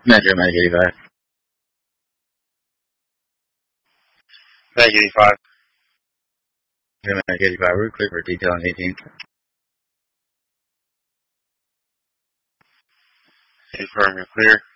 Metro Mag 85. Mag 85. Metro Mag 85. Route clear for detail on 18th. 85, you're clear.